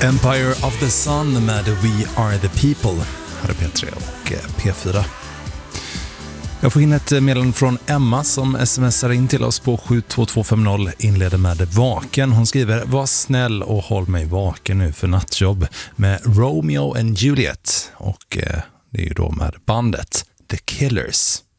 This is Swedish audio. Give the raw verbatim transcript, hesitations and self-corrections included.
Empire of the Sun med We Are the People här är P tre och P fyra. Jag får in ett meddelande från Emma som smsar in till oss på sju två två fem noll, inleder med vaken. Hon skriver: var snäll och håll mig vaken nu för nattjobb med Romeo and Juliet, och eh, det är ju då med bandet The Killers.